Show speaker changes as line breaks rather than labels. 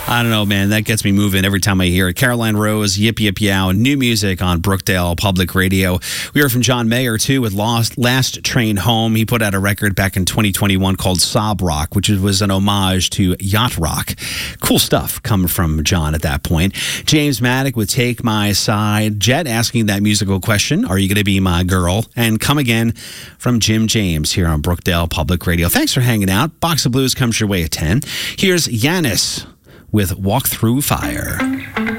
I don't know, man. That gets me moving every time I hear it. Caroline Rose, Yip Yip Yow, new music on Brookdale Public Radio. We heard from John Mayer, too, with Last Train Home. He put out a record back in 2021 called Sob Rock, which was an homage to yacht rock. Cool stuff coming from John at that point. James Maddock with Take My Side. Jet asking that musical question, are you going to be my girl? And Come Again from Jim James here on Brookdale Public Radio. Thanks for hanging out. Box of Blues comes your way at 10. Here's Yanis with Walk Through Fire.